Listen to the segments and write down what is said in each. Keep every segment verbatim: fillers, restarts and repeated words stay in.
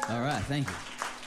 All right, thank you.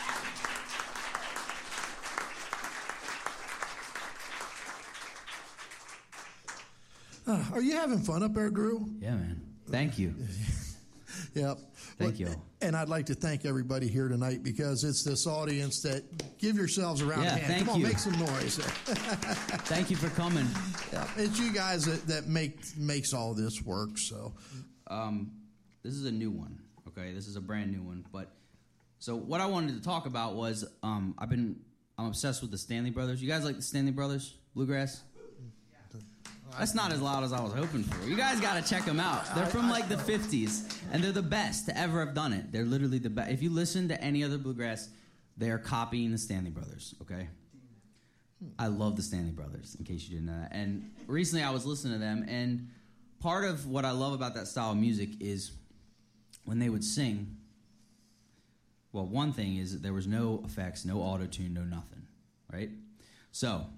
Uh, are you having fun up there, Drew? Yeah, man. Thank you. Yep. Thank well, you. And I'd like to thank everybody here tonight because it's this audience that give yourselves a round Yeah, of hand. thank Come on, you. make some noise. Thank you for coming. Yeah, it's you guys that, that make makes all this work. So, um, this is a new one. Okay, this is a brand new one. But so what I wanted to talk about was um, I've been I'm obsessed with the Stanley Brothers. You guys like the Stanley Brothers Bluegrass? That's not as loud as I was hoping for. You guys got to check them out. They're from like the fifties, and they're the best to ever have done it. They're literally the best. If you listen to any other bluegrass, they are copying the Stanley Brothers, okay? I love the Stanley Brothers, in case you didn't know that. And recently I was listening to them, and part of what I love about that style of music is when they would sing, well, one thing is that there was no effects, no auto-tune, no nothing, right? So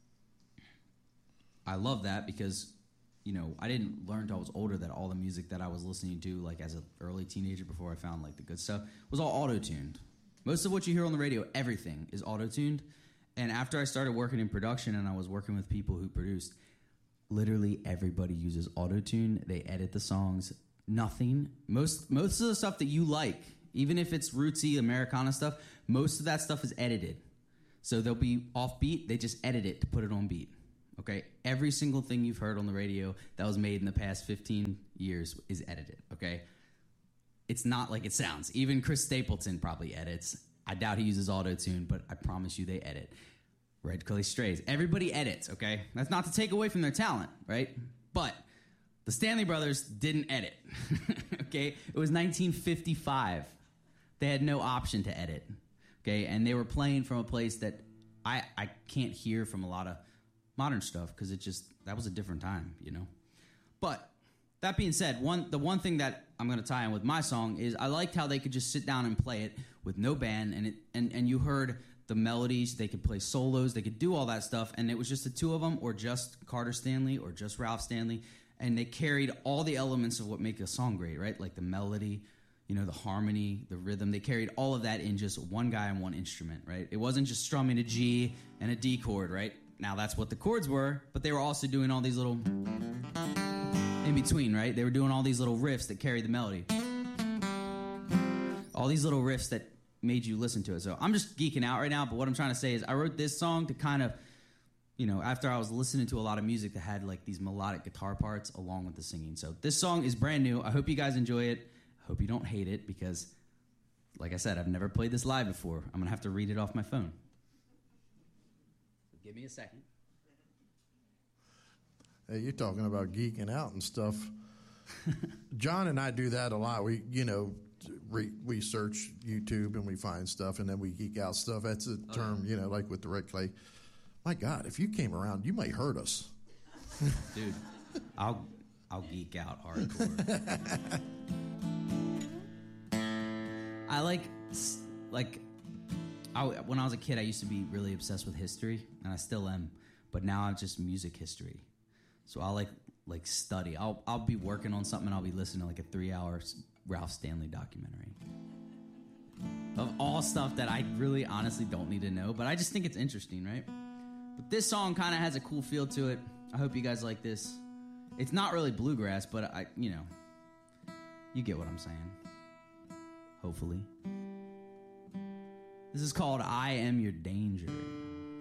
I love that because, you know, I didn't learn until I was older that all the music that I was listening to, like as an early teenager before I found like the good stuff, was all auto-tuned. Most of what you hear on the radio, everything is auto-tuned. And after I started working in production and I was working with people who produced, literally everybody uses auto-tune. They edit the songs. Nothing. Most most of the stuff that you like, even if it's rootsy Americana stuff, most of that stuff is edited. So they'll be off beat. They just edit it to put it on beat. Okay, every single thing you've heard on the radio that was made in the past fifteen years is edited, okay? It's not like it sounds. Even Chris Stapleton probably edits. I doubt he uses auto-tune, but I promise you they edit. Red Clay Strays. Everybody edits, okay? That's not to take away from their talent, right? But the Stanley Brothers didn't edit, okay? It was nineteen fifty-five. They had no option to edit, okay? And they were playing from a place that I, I can't hear from a lot of modern stuff because it just, that was a different time, you know? But that being said, one the one thing that I'm going to tie in with my song is I liked how they could just sit down and play it with no band, and it and, and you heard the melodies, they could play solos, they could do all that stuff, and it was just the two of them or just Carter Stanley or just Ralph Stanley, and they carried all the elements of what make a song great, right? Like the melody, you know, the harmony, the rhythm. They carried all of that in just one guy and one instrument, right? It wasn't just strumming a G and a D chord, right? Now, that's what the chords were, but they were also doing all these little in between, right? They were doing all these little riffs that carried the melody. All these little riffs that made you listen to it. So I'm just geeking out right now, but what I'm trying to say is I wrote this song to kind of, you know, after I was listening to a lot of music that had like these melodic guitar parts along with the singing. So this song is brand new. I hope you guys enjoy it. I hope you don't hate it because, like I said, I've never played this live before. I'm going to have to read it off my phone. Give me a second. Hey, you're talking about geeking out and stuff. John and I do that a lot. We, you know, re- we search YouTube and we find stuff, and then we geek out stuff. That's a term, you know, like with the Red Clay. My God, if you came around, you might hurt us. Dude, I'll I'll geek out hardcore. I like like. I, when I was a kid, I used to be really obsessed with history, and I still am. But now I'm just music history. So I'll like like study. I'll I'll be working on something, and I'll be listening to like a three-hour Ralph Stanley documentary of all stuff that I really honestly don't need to know. But I just think it's interesting, right? But this song kind of has a cool feel to it. I hope you guys like this. It's not really bluegrass, but I, you know, you get what I'm saying. Hopefully. This is called I Am Your Danger.